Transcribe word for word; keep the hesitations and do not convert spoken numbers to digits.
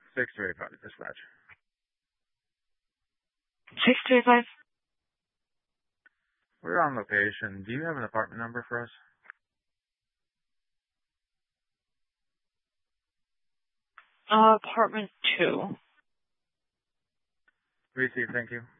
six two eight five, dispatch. six two eight five? We're on location. Do you have an apartment number for us? Uh, apartment two. Receive, thank you.